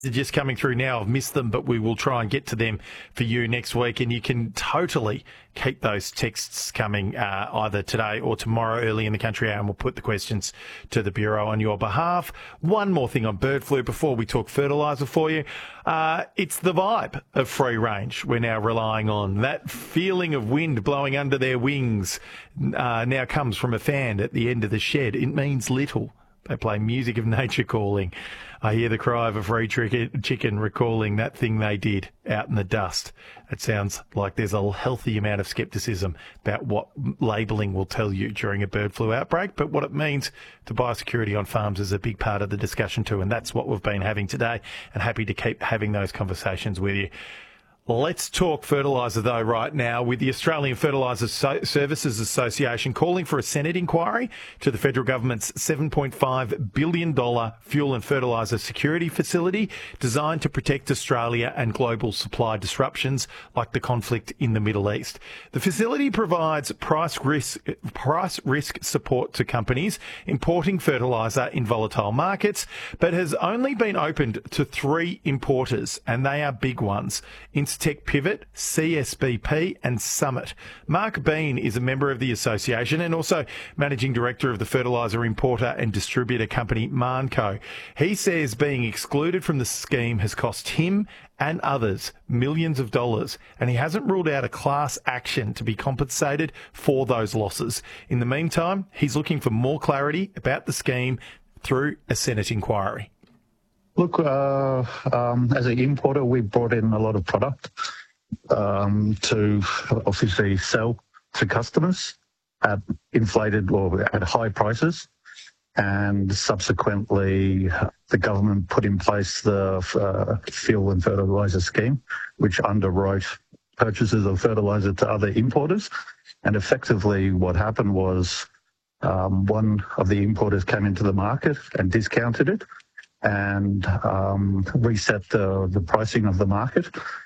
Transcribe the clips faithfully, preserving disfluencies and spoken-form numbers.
They're just coming through now. I've missed them, but we will try and get to them for you next week. And you can totally keep those texts coming uh, either today or tomorrow early in the country hour, and we'll put the questions to the Bureau on your behalf. One more thing on bird flu before we talk fertiliser for you. Uh, it's the vibe of free range we're now relying on. That feeling of wind blowing under their wings uh, now comes from a fan at the end of the shed. It means little. They play music of nature calling. I hear the cry of a free chicken recalling that thing they did out in the dust. It sounds like there's a healthy amount of scepticism about what labelling will tell you during a bird flu outbreak, but what it means to biosecurity on farms is a big part of the discussion too, and that's what we've been having today, and happy to keep having those conversations with you. Let's talk fertiliser, though, right now, with the Australian Fertiliser so- Services Association calling for a Senate inquiry to the federal government's seven point five billion dollars fuel and fertiliser security facility designed to protect Australia and global supply disruptions like the conflict in the Middle East. The facility provides price risk, price risk support to companies importing fertiliser in volatile markets, but has only been opened to three importers, and they are big ones. Tech Pivot, C S B P and Summit. Mark Bean is a member of the association and also managing director of the fertiliser importer and distributor company Marnco. He says being excluded from the scheme has cost him and others millions of dollars, and he hasn't ruled out a class action to be compensated for those losses. In the meantime, he's looking for more clarity about the scheme through a Senate inquiry. Look, uh, um, as an importer, we brought in a lot of product um, to obviously sell to customers at inflated or at high prices. And subsequently, the government put in place the uh, fuel and fertiliser scheme, which underwrote purchases of fertiliser to other importers. And effectively what happened was um, one of the importers came into the market and discounted it, and um, reset the, the pricing of the market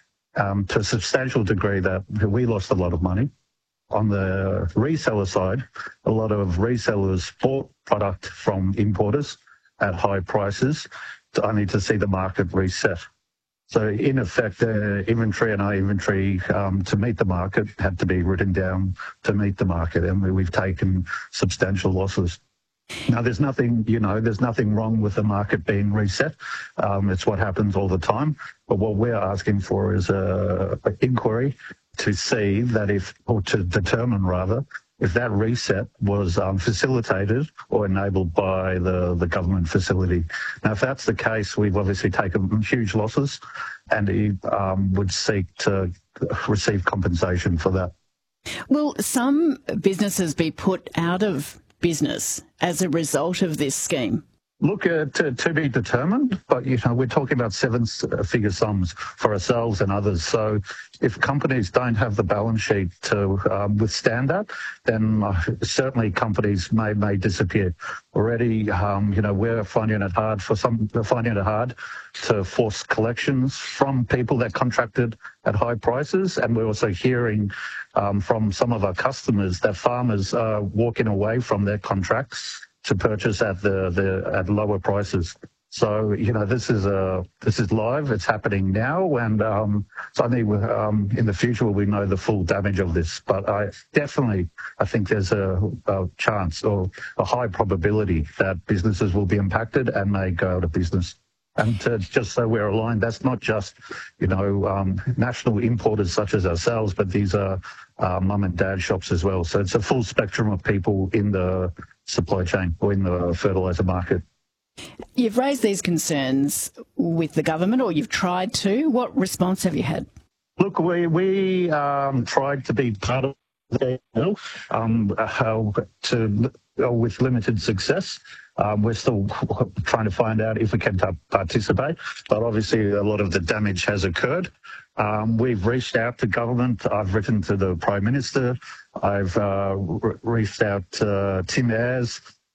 um, to a substantial degree that we lost a lot of money. On the reseller side, a lot of resellers bought product from importers at high prices to only to see the market reset. So in effect, the inventory and our inventory um, to meet the market had to be written down to meet the market, and we've taken substantial losses. Now, there's nothing, you know, there's nothing wrong with the market being reset. Um, it's what happens all the time. But what we're asking for is a, a inquiry to see that if, or to determine rather, if that reset was um, facilitated or enabled by the, the government facility. Now, if that's the case, we've obviously taken huge losses, and he um, would seek to receive compensation for that. Will some businesses be put out of business as a result of this scheme? Look, uh, to, to be determined, but, you know, we're talking about seven-figure sums for ourselves and others. So if companies don't have the balance sheet to um, withstand that, then uh, certainly companies may may disappear. Already, um, you know, we're finding it hard for some, we're finding it hard to force collections from people that contracted at high prices. And we're also hearing um, from some of our customers that farmers are walking away from their contracts to purchase at the, the at lower prices. So, you know, this is a this is live. It's happening now, and um, suddenly um, in the future we know the full damage of this. But I definitely, I think there's a, a chance or a high probability that businesses will be impacted and may go out of business. And to, just so we're aligned, that's not just, you know, um, national importers such as ourselves, but these are uh, mum and dad shops as well. So it's a full spectrum of people in the supply chain or in the fertiliser market. You've raised these concerns with the government, or you've tried to. What response have you had? Look, we, we um, tried to be part of the bill um, uh, to, uh, with limited success. Um, we're still trying to find out if we can t- participate, but obviously a lot of the damage has occurred. Um, we've reached out to government. I've written to the Prime Minister. I've uh, re- reached out to Tim Ayres,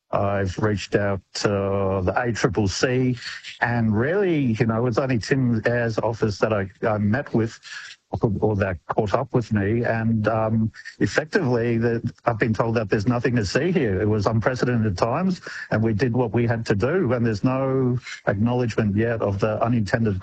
I've reached out to the A C C C, and really, you know, it was only Tim Ayres' office that I, I met with, or that caught up with me, and um, effectively the, I've been told that there's nothing to see here. It was unprecedented times, and we did what we had to do, and there's no acknowledgement yet of the unintended